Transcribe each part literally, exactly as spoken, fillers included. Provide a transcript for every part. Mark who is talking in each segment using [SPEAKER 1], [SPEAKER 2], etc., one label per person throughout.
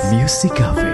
[SPEAKER 1] Music Cafe.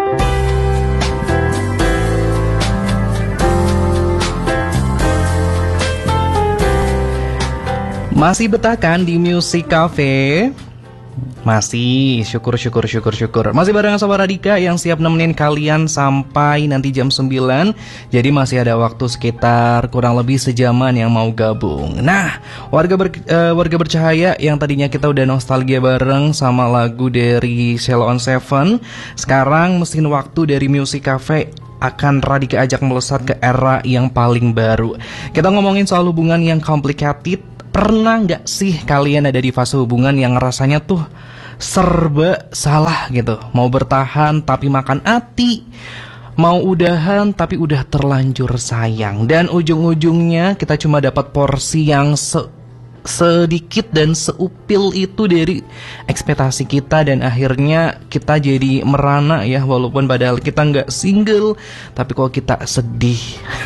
[SPEAKER 2] Masih betah kan di Music Cafe? Masih, syukur syukur syukur syukur. Masih bareng Sobat Radika yang siap nemenin kalian sampai nanti jam sembilan. Jadi masih ada waktu sekitar kurang lebih sejaman yang mau gabung. Nah, warga ber, uh, warga bercahaya yang tadinya kita udah nostalgia bareng sama lagu dari Sheila on Seven, sekarang mesin waktu dari Music Cafe akan Radika ajak melesat ke era yang paling baru. Kita ngomongin soal hubungan yang complicated. Pernah gak sih kalian ada di fase hubungan yang rasanya tuh serba salah gitu? Mau bertahan tapi makan hati, mau udahan tapi udah terlanjur sayang, dan ujung-ujungnya kita cuma dapat porsi yang se sedikit dan seupil itu dari ekspektasi kita, dan akhirnya kita jadi merana ya, walaupun padahal kita gak single, tapi kok kita sedih.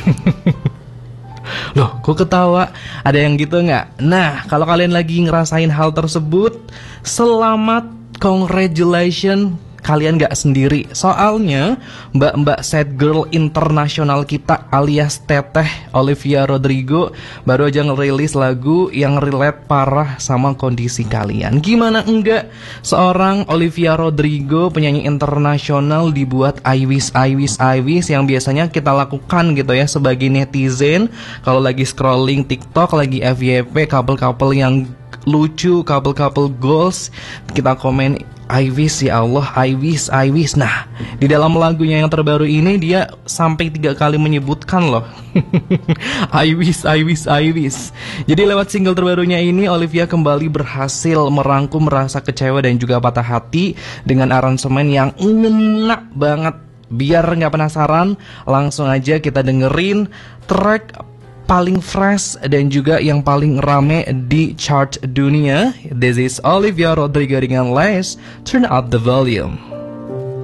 [SPEAKER 2] Loh, kok ketawa? Ada yang gitu nggak? Nah, kalau kalian lagi ngerasain hal tersebut, selamat, congratulations, kalian nggak sendiri. Soalnya mbak-mbak sad girl internasional kita alias Teteh Olivia Rodrigo baru aja ngerilis lagu yang relate parah sama kondisi kalian. Gimana enggak, seorang Olivia Rodrigo, penyanyi internasional, dibuat I wish, I wish, I wish yang biasanya kita lakukan gitu ya sebagai netizen kalau lagi scrolling TikTok, lagi F Y P, couple-couple yang lucu, couple-couple goals, kita komen I wish, ya Allah, I wish, I wish. Nah, di dalam lagunya yang terbaru ini dia sampai tiga kali menyebutkan loh I wish, I wish, I wish. Jadi lewat single terbarunya ini, Olivia kembali berhasil merangkum rasa kecewa dan juga patah hati dengan aransemen yang ngena banget. Biar gak penasaran, langsung aja kita dengerin track paling fresh dan juga yang paling rame di chart dunia. This is Olivia Rodrigo dengan Les Turn Up The Volume.